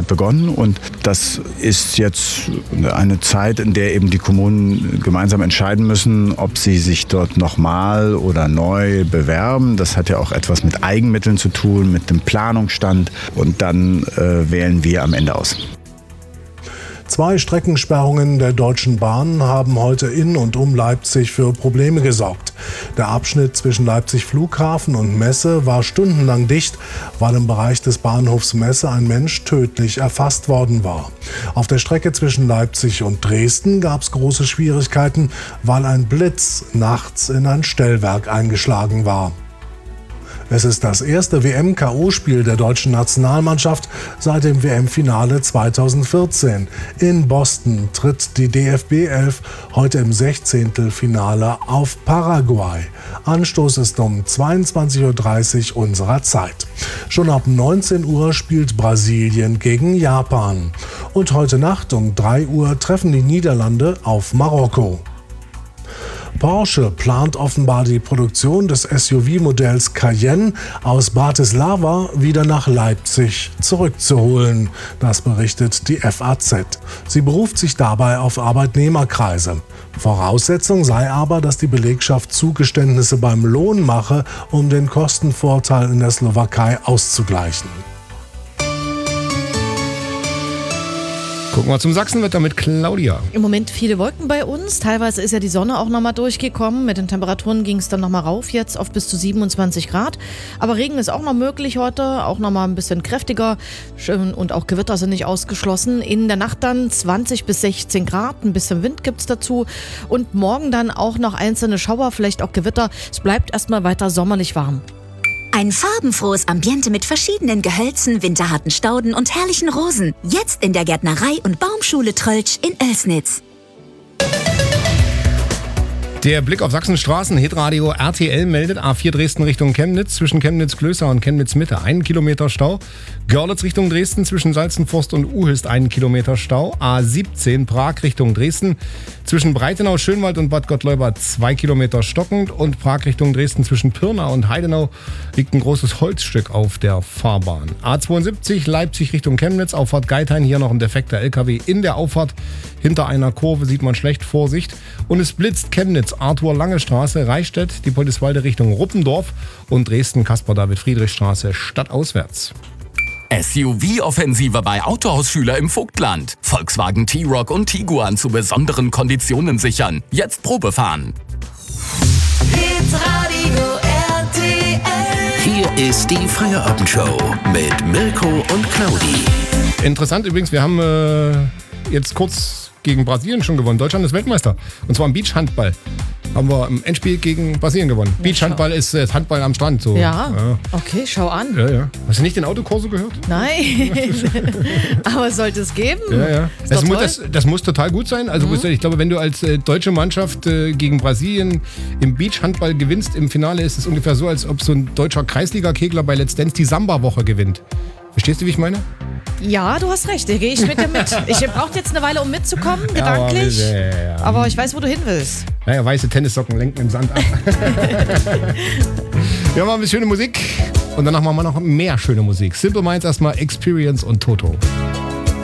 hat begonnen und das ist jetzt eine Zeit, in der eben die Kommunen gemeinsam entscheiden müssen, ob sie sich dort nochmal oder neu bewerben. Das hat ja auch etwas mit Eigenmitteln zu tun, mit dem Planungsstand und dann wählen wir am Ende aus. 2 Streckensperrungen der Deutschen Bahn haben heute in und um Leipzig für Probleme gesorgt. Der Abschnitt zwischen Leipzig Flughafen und Messe war stundenlang dicht, weil im Bereich des Bahnhofs Messe ein Mensch tödlich erfasst worden war. Auf der Strecke zwischen Leipzig und Dresden gab es große Schwierigkeiten, weil ein Blitz nachts in ein Stellwerk eingeschlagen war. Es ist das erste WM-K.O.-Spiel der deutschen Nationalmannschaft seit dem WM-Finale 2014. In Boston tritt die DFB 11 heute im 16. Finale auf Paraguay. Anstoß ist um 22:30 Uhr unserer Zeit. Schon ab 19 Uhr spielt Brasilien gegen Japan. Und heute Nacht um 3 Uhr treffen die Niederlande auf Marokko. Porsche plant offenbar die Produktion des SUV-Modells Cayenne aus Bratislava wieder nach Leipzig zurückzuholen. Das berichtet die FAZ. Sie beruft sich dabei auf Arbeitnehmerkreise. Voraussetzung sei aber, dass die Belegschaft Zugeständnisse beim Lohn mache, um den Kostenvorteil in der Slowakei auszugleichen. Gucken wir zum Sachsenwetter mit Claudia. Im Moment viele Wolken bei uns. Teilweise ist ja die Sonne auch nochmal durchgekommen. Mit den Temperaturen ging es dann nochmal rauf, jetzt auf bis zu 27 Grad. Aber Regen ist auch noch möglich heute, auch nochmal ein bisschen kräftiger. Und auch Gewitter sind nicht ausgeschlossen. In der Nacht dann 20 bis 16 Grad, ein bisschen Wind gibt es dazu. Und morgen dann auch noch einzelne Schauer, vielleicht auch Gewitter. Es bleibt erstmal weiter sommerlich warm. Ein farbenfrohes Ambiente mit verschiedenen Gehölzen, winterharten Stauden und herrlichen Rosen. Jetzt in der Gärtnerei- und Baumschule Tröltsch in Oelsnitz. Der Blick auf Sachsenstraßen, Hitradio RTL meldet A4 Dresden Richtung Chemnitz, zwischen Chemnitz-Klößer und Chemnitz-Mitte 1 Kilometer Stau. Görlitz Richtung Dresden, zwischen Salzenforst und Uhilst 1 Kilometer Stau. A17 Prag Richtung Dresden, zwischen Breitenau, Schönwald und Bad Gottleuba 2 Kilometer stockend. Und Prag Richtung Dresden, zwischen Pirna und Heidenau liegt ein großes Holzstück auf der Fahrbahn. A72 Leipzig Richtung Chemnitz, Auffahrt Geithain, hier noch ein defekter LKW in der Auffahrt. Hinter einer Kurve sieht man schlecht, Vorsicht. Und es blitzt Chemnitz, Arthur-Lange-Straße, Reichstätt, die Poldiswalde Richtung Ruppendorf und Dresden, Caspar-David-Friedrich-Straße stadtauswärts. SUV-Offensive bei Autohausschüler im Vogtland. Volkswagen T-Roc und Tiguan zu besonderen Konditionen sichern. Jetzt Probefahren. Hitradio RTL. Hier ist die Feierabendshow mit Mirko und Claudi. Interessant übrigens, wir haben jetzt kurz gegen Brasilien schon gewonnen. Deutschland ist Weltmeister. Und zwar im Beachhandball. Haben wir im Endspiel gegen Brasilien gewonnen. Ja, Beachhandball ist Handball am Strand. So. Ja, okay, schau an. Ja. Hast du nicht den Autokorso gehört? Nein, aber sollte es geben. Ja. Das muss total gut sein. Also ich glaube, wenn du als deutsche Mannschaft gegen Brasilien im Beachhandball gewinnst, im Finale ist es ungefähr so, als ob so ein deutscher Kreisliga-Kegler bei Let's Dance die Samba-Woche gewinnt. Verstehst du, wie ich meine? Ja, du hast recht, da gehe ich mit dir mit. Ich brauche jetzt eine Weile, um mitzukommen, gedanklich. Aber ich weiß, wo du hin willst. Naja, weiße Tennissocken lenken im Sand ab. Wir haben mal ein bisschen schöne Musik und danach machen wir noch mehr schöne Musik. Simple Minds erstmal, Experience und Toto.